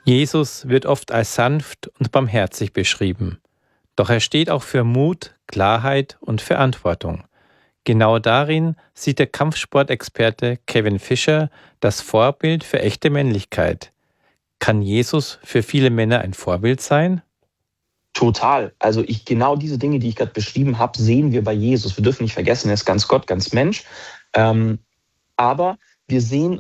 Jesus wird oft als sanft und barmherzig beschrieben. Doch er steht auch für Mut, Klarheit und Verantwortung. Genau darin sieht der Kampfsportexperte Kevin Fischer das Vorbild für echte Männlichkeit. Kann Jesus für viele Männer ein Vorbild sein? Total. Also genau diese Dinge, die ich gerade beschrieben habe, sehen wir bei Jesus. Wir dürfen nicht vergessen, er ist ganz Gott, ganz Mensch. Aber wir sehen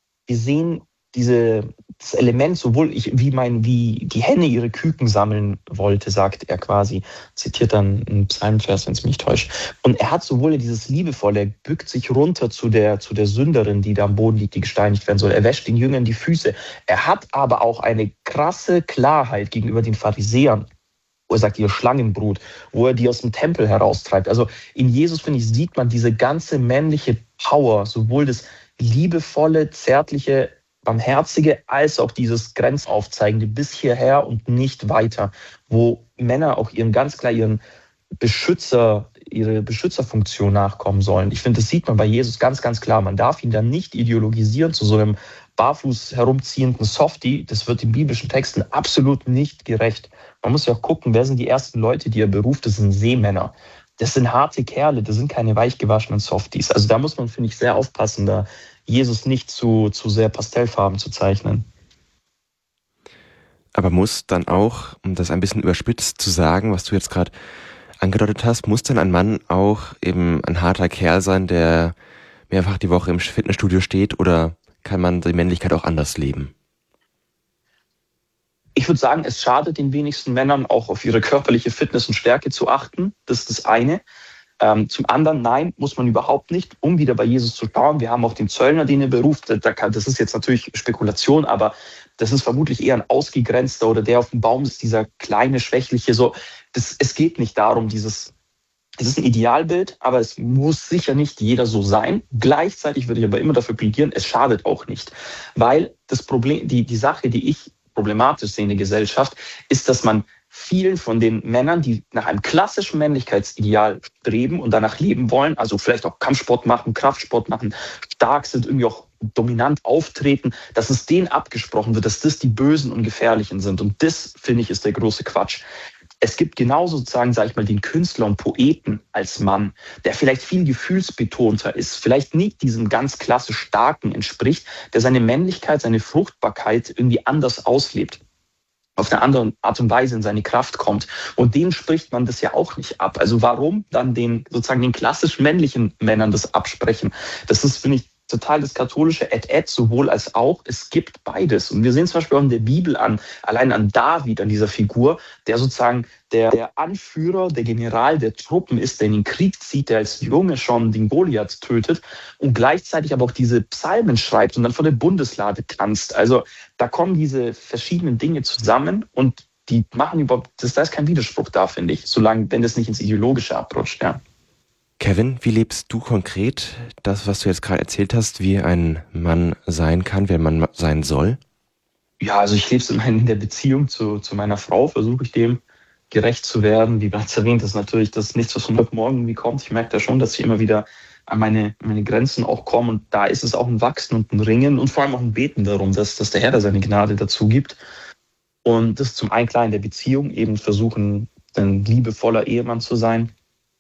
das Element, sowohl wie die Henne ihre Küken sammeln wollte, sagt er quasi, zitiert dann einen Psalmvers, wenn es mich nicht täuscht. Und er hat sowohl dieses Liebevolle, er bückt sich runter zu der Sünderin, die da am Boden liegt, die gesteinigt werden soll. Er wäscht den Jüngern die Füße. Er hat aber auch eine krasse Klarheit gegenüber den Pharisäern, wo er sagt, ihr Schlangenbrut, wo er die aus dem Tempel heraustreibt. Also in Jesus, finde ich, sieht man diese ganze männliche Power, sowohl das liebevolle, zärtliche, barmherzige, als auch dieses Grenzaufzeigende bis hierher und nicht weiter, wo Männer auch ihre Beschützerfunktion nachkommen sollen. Ich finde, das sieht man bei Jesus ganz, ganz klar. Man darf ihn dann nicht ideologisieren zu so einem barfuß herumziehenden Softie. Das wird den biblischen Texten absolut nicht gerecht. Man muss ja auch gucken, wer sind die ersten Leute, die er beruft? Das sind Seemänner. Das sind harte Kerle, das sind keine weichgewaschenen Softies. Also da muss man, finde ich, sehr aufpassen, da Jesus nicht zu sehr pastellfarben zu zeichnen. Aber muss dann auch, um das ein bisschen überspitzt zu sagen, was du jetzt gerade angedeutet hast, muss dann ein Mann auch eben ein harter Kerl sein, der mehrfach die Woche im Fitnessstudio steht, oder kann man die Männlichkeit auch anders leben? Ich würde sagen, es schadet den wenigsten Männern auch auf ihre körperliche Fitness und Stärke zu achten. Das ist das eine. Zum anderen, nein, muss man überhaupt nicht, um wieder bei Jesus zu schauen. Wir haben auch den Zöllner, den er beruft. Das ist jetzt natürlich Spekulation, aber das ist vermutlich eher ein Ausgegrenzter oder der auf dem Baum ist, dieser kleine, schwächliche. Es geht nicht darum, es ist ein Idealbild, aber es muss sicher nicht jeder so sein. Gleichzeitig würde ich aber immer dafür plädieren, es schadet auch nicht. Weil das Problem, die Sache, die ich problematisch sehe in der Gesellschaft, ist, dass man vielen von den Männern, die nach einem klassischen Männlichkeitsideal streben und danach leben wollen, also vielleicht auch Kampfsport machen, Kraftsport machen, stark sind, irgendwie auch dominant auftreten, dass es denen abgesprochen wird, dass das die Bösen und Gefährlichen sind. Und das, finde ich, ist der große Quatsch. Es gibt genauso sozusagen, sage ich mal, den Künstler und Poeten als Mann, der vielleicht viel gefühlsbetonter ist, vielleicht nicht diesem ganz klassisch Starken entspricht, der seine Männlichkeit, seine Fruchtbarkeit irgendwie anders auslebt, auf eine andere Art und Weise in seine Kraft kommt. Und denen spricht man das ja auch nicht ab. Also warum dann den klassisch männlichen Männern das absprechen? Das ist, finde ich, total das katholische sowohl als auch. Es gibt beides. Und wir sehen zum Beispiel auch in der Bibel allein an David, an dieser Figur, der sozusagen der Anführer, der General der Truppen ist, der in den Krieg zieht, der als Junge schon den Goliath tötet und gleichzeitig aber auch diese Psalmen schreibt und dann vor der Bundeslade tanzt. Also da kommen diese verschiedenen Dinge zusammen und die machen da ist kein Widerspruch da, finde ich, wenn das nicht ins Ideologische abrutscht, ja. Kevin, wie lebst du konkret das, was du jetzt gerade erzählt hast, wie ein Mann sein kann, wie ein Mann sein soll? Ja, also ich lebe es in der Beziehung zu meiner Frau, versuche ich dem gerecht zu werden. Wie bereits erwähnt, das ist nichts, was von heute Morgen irgendwie kommt. Ich merke da schon, dass ich immer wieder an meine Grenzen auch komme. Und da ist es auch ein Wachsen und ein Ringen und vor allem auch ein Beten darum, dass der Herr da seine Gnade dazu gibt. Und das ist zum einen klar in der Beziehung, eben versuchen, ein liebevoller Ehemann zu sein,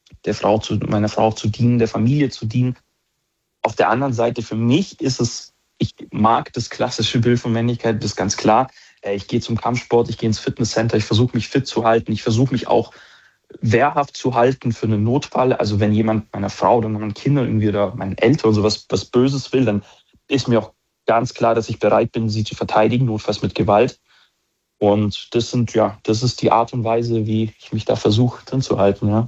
meiner Frau zu dienen, der Familie zu dienen. Auf der anderen Seite für mich ist es, ich mag das klassische Bild von Männlichkeit, das ist ganz klar. Ich gehe zum Kampfsport, ich gehe ins Fitnesscenter, ich versuche mich fit zu halten, ich versuche mich auch wehrhaft zu halten für einen Notfall. Also wenn jemand meiner Frau oder meinen Kindern irgendwie oder meinen Eltern so was Böses will, dann ist mir auch ganz klar, dass ich bereit bin, sie zu verteidigen, notfalls mit Gewalt. Und das ist die Art und Weise, wie ich mich da versuche drin zu halten, ja.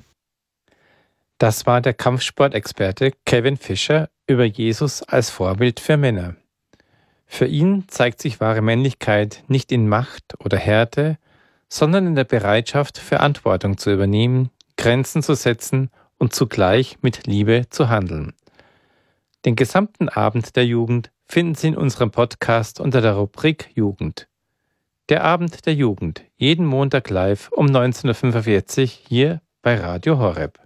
Das war der Kampfsportexperte Kevin Fischer über Jesus als Vorbild für Männer. Für ihn zeigt sich wahre Männlichkeit nicht in Macht oder Härte, sondern in der Bereitschaft, Verantwortung zu übernehmen, Grenzen zu setzen und zugleich mit Liebe zu handeln. Den gesamten Abend der Jugend finden Sie in unserem Podcast unter der Rubrik Jugend. Der Abend der Jugend, jeden Montag live um 19.45 Uhr hier bei Radio Horeb.